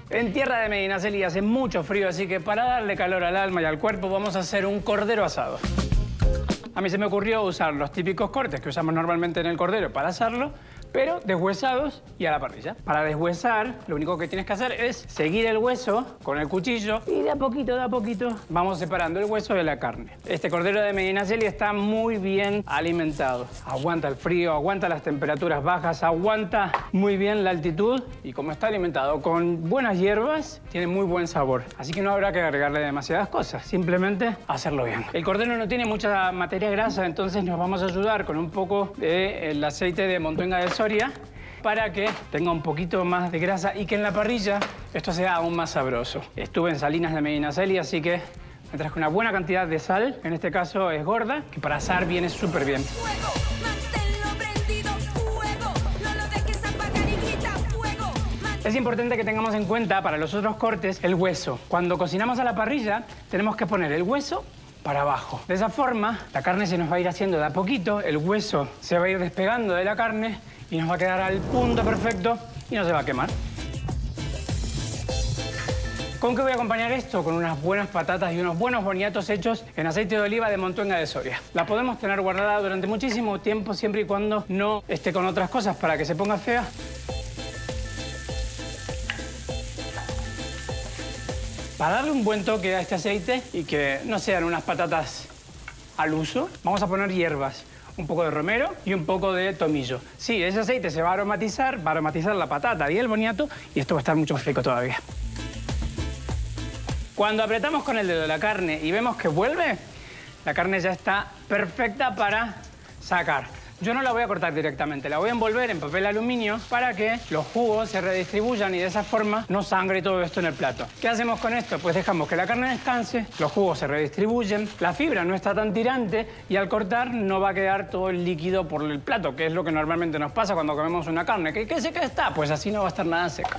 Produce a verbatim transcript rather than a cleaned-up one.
En tierra de Medinaceli hace mucho frío, así que para darle calor al alma y al cuerpo vamos a hacer un cordero asado. A mí se me ocurrió usar los típicos cortes que usamos normalmente en el cordero para hacerlo, pero deshuesados y a la parrilla. Para deshuesar, lo único que tienes que hacer es seguir el hueso con el cuchillo y de a poquito, de a poquito, vamos separando el hueso de la carne. Este cordero de Medinaceli está muy bien alimentado. Aguanta el frío, aguanta las temperaturas bajas, aguanta muy bien la altitud y como está alimentado con buenas hierbas, tiene muy buen sabor. Así que no habrá que agregarle demasiadas cosas, simplemente hacerlo bien. El cordero no tiene mucha materia grasa, entonces nos vamos a ayudar con un poco del aceite de montuenga de Soria para que tenga un poquito más de grasa y que en la parrilla esto sea aún más sabroso. Estuve en Salinas de Medinaceli, así que me traje una buena cantidad de sal, en este caso es gorda, que para asar viene súper bien. Fuego, manténlo prendido, fuego, no lo dejes apagar y grita fuego. Es importante que tengamos en cuenta para los otros cortes el hueso. Cuando cocinamos a la parrilla tenemos que poner el hueso para abajo. De esa forma, la carne se nos va a ir haciendo de a poquito, el hueso se va a ir despegando de la carne y nos va a quedar al punto perfecto y no se va a quemar. ¿Con qué voy a acompañar esto? Con unas buenas patatas y unos buenos boniatos hechos en aceite de oliva de montuenga de Soria. La podemos tener guardada durante muchísimo tiempo, siempre y cuando no esté con otras cosas para que se ponga fea. Para darle un buen toque a este aceite y que no sean unas patatas al uso, vamos a poner hierbas. Un poco de romero y un poco de tomillo. Sí, ese aceite se va a aromatizar, va a aromatizar la patata y el boniato y esto va a estar mucho más rico todavía. Cuando apretamos con el dedo la carne y vemos que vuelve, la carne ya está perfecta para sacar. Yo no la voy a cortar directamente, la voy a envolver en papel aluminio para que los jugos se redistribuyan y de esa forma no sangre todo esto en el plato. ¿Qué hacemos con esto? Pues dejamos que la carne descanse, los jugos se redistribuyen, la fibra no está tan tirante y al cortar no va a quedar todo el líquido por el plato, que es lo que normalmente nos pasa cuando comemos una carne. ¿Qué, qué seca está? Pues así no va a estar nada seca.